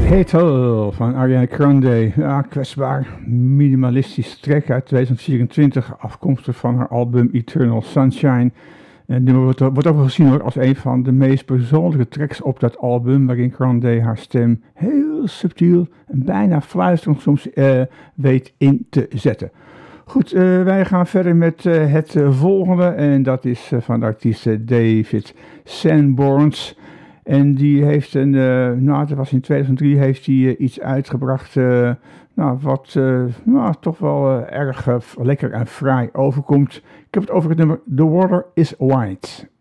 Petal van Ariana Grande. Ja, kwetsbaar, minimalistisch track uit 2024, afkomstig van haar album Eternal Sunshine. En het nummer wordt ook wel gezien hoor, als een van de meest persoonlijke tracks op dat album, waarin Grande haar stem heel subtiel en bijna fluisterend soms weet in te zetten. Goed, wij gaan verder met het volgende en dat is van de artiest David Sanborns. En die heeft dat was in 2003, heeft hij iets uitgebracht wat toch wel erg lekker en fraai overkomt. Ik heb het over het nummer The Water is White.